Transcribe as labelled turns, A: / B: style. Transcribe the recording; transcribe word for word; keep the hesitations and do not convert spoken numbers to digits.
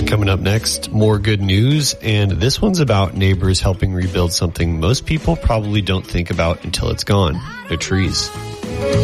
A: Coming up next, more good news, and this one's about neighbors helping rebuild something most people probably don't think about until it's gone, their trees.